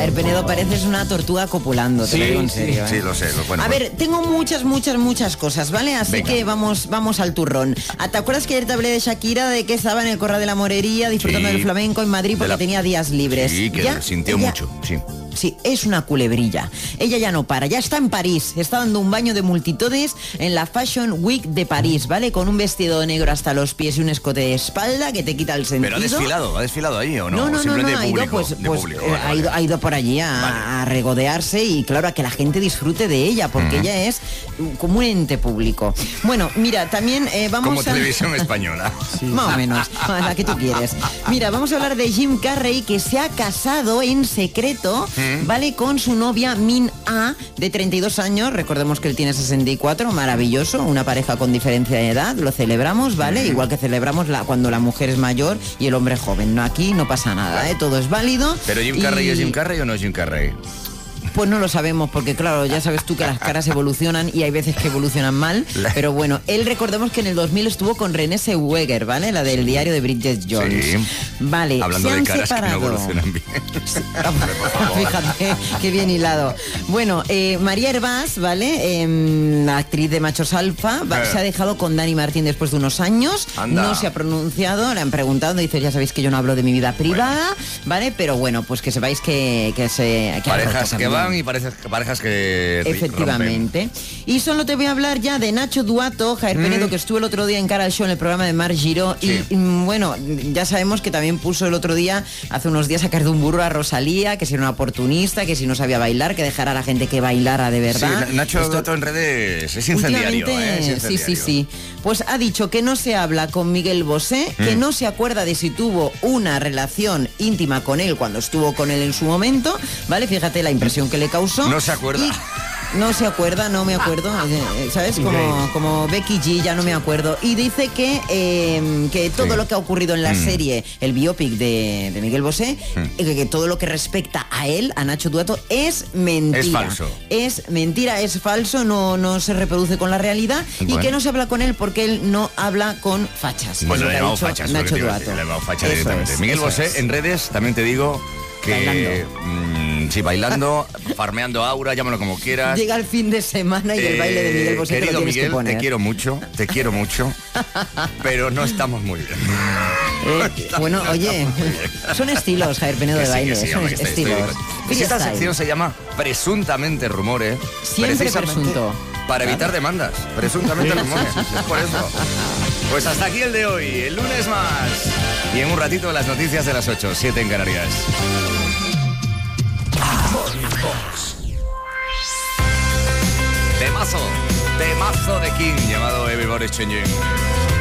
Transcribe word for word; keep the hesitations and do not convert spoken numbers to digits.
Javier Penedo, pareces una tortuga copulando, te Sí, lo digo en sí, serio. ¿eh? Sí, lo sé. Lo, bueno, A pues- ver, tengo muchas, muchas, muchas cosas, ¿vale? Así Venga. que vamos, vamos al turrón. Ah, ¿te acuerdas que ayer te hablé de Shakira, de que estaba en el Corral de la Morería disfrutando Sí. del flamenco en Madrid porque De la- tenía días libres? Sí, que Ya, sintió ella- mucho, sí. Sí, es una culebrilla. Ella ya no para, ya está en París, está dando un baño de multitudes en la Fashion Week de París, ¿vale? Con un vestido negro hasta los pies y un escote de espalda que te quita el sentido. ¿Pero ha desfilado? ¿Ha desfilado ahí o no? No, no, no, Simplemente no, de ha ido, público, pues, de pues, público, eh, vale, ha, ido, vale. ha ido por allí a, Vale. a regodearse y claro, a que la gente disfrute de ella, porque ella es como un ente público. Bueno, mira, también eh, vamos Como a... televisión española. Más o menos, la que tú quieres. Mira, vamos a hablar de Jim Carrey, que se ha casado en secreto, ¿vale? Con su novia Min A, de treinta y dos años. Recordemos que él tiene sesenta y cuatro, maravilloso, una pareja con diferencia de edad, lo celebramos, ¿vale? Igual que celebramos la, cuando la mujer es mayor y el hombre joven. No, aquí no pasa nada, ¿eh? Todo es válido. ¿Pero Jim Y- Carrey es Jim Carrey o no es Jim Carrey? Pues no lo sabemos, porque claro, ya sabes tú que las caras evolucionan y hay veces que evolucionan mal, pero bueno, él recordemos que en el dos mil estuvo con Renée Zellweger, ¿vale? La del diario de Bridget Jones. Sí. Vale, Hablando se de han caras que separado. no evolucionan bien. Fíjate, qué bien hilado. Bueno, eh, María Hervás, ¿vale? Eh, la actriz de Machos Alfa, va- Eh. se ha dejado con Dani Martín después de unos años. Anda. No se ha pronunciado, le han preguntado, dice, ya sabéis que yo no hablo de mi vida privada, ¿vale? Pero bueno, pues que sepáis que, que se... Que ha roto Parejas que también. van y parejas, parejas que Efectivamente. Y solo te voy a hablar ya de Nacho Duato, Javier Penedo, que estuvo el otro día en Cara al Show en el programa de Mar Giró. Sí. Y mm, bueno, ya sabemos que también puso el otro día, hace unos días, sacar de un burro a Rosalía, que si era una oportunista, que si no sabía bailar, que dejara a la gente que bailara de Sí, verdad. Na- Nacho Esto- Duato en redes es incendiario, Últimamente, ¿eh? Es sí, sí, incendiario. sí. Pues ha dicho que no se habla con Miguel Bosé, que Mm. no se acuerda de si tuvo una relación íntima con él cuando estuvo con él en su momento, ¿vale? Fíjate la impresión que le causó. No se acuerda. Y- no se acuerda, no me acuerdo, eh, ¿sabes? Como, como Becky G, ya no me acuerdo. Y dice que, eh, que todo Sí. lo que ha ocurrido en la Mm. serie, el biopic de, de Miguel Bosé, Mm. eh, que, que todo lo que respecta a él, a Nacho Duato, es mentira. Es falso. Es mentira, es falso, no, no se reproduce con la realidad y Bueno. que no se habla con él porque él no habla con fachas. Bueno, Es lo le que he ha llamado dicho fachas, lo que Nacho te iba a Duato. decir, le he llamado facha Eso directamente. es, Miguel eso Bosé, es. en redes, también te digo que... Bailando. mm, sí, bailando, farmeando aura, llámalo como quieras. Llega el fin de semana y el Eh, baile de Miguel Bosé te lo querido tienes Miguel, que poner. te quiero mucho, te quiero mucho, pero no estamos muy bien. Eh, bueno, oye, son estilos, Javier Penedo, Que de sí, baile, que sí, son hombre, que estoy- estilos. estoy- Y si esta Freestyle. sección se llama Presuntamente Rumores, Siempre precisamente presunto. para evitar demandas, presuntamente rumores, es por eso. Pues hasta aquí el de hoy, el lunes más. Y en un ratito las noticias de las ocho, siete en Canarias. Temazo, temazo de King llamado Everybody's Changing.